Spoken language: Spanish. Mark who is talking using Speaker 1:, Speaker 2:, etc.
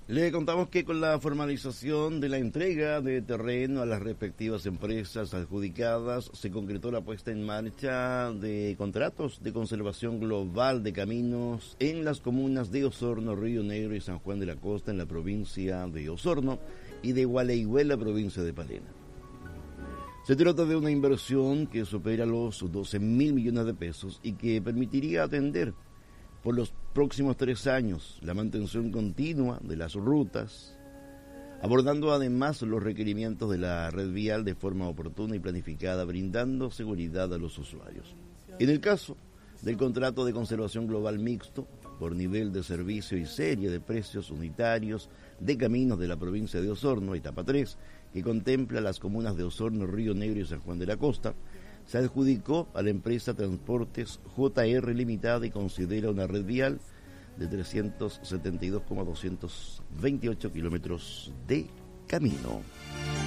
Speaker 1: Le contamos que con la formalización de la entrega de terreno a las respectivas empresas adjudicadas, se concretó la puesta en marcha de contratos de conservación global de caminos en las comunas de Osorno, Río Negro y San Juan de la Costa en la provincia de Osorno y de Gualeguay en la provincia de Palena. Se trata de una inversión que supera los 12.000 millones de pesos y que permitiría atender por los próximos 3 años la mantención continua de las rutas, abordando además los requerimientos de la red vial de forma oportuna y planificada, brindando seguridad a los usuarios. En el caso del contrato de conservación global mixto, por nivel de servicio y serie de precios unitarios de caminos de la provincia de Osorno, etapa 3, que contempla las comunas de Osorno, Río Negro y San Juan de la Costa, se adjudicó a la empresa Transportes JR Limitada y considera una red vial de 372,228 kilómetros de camino.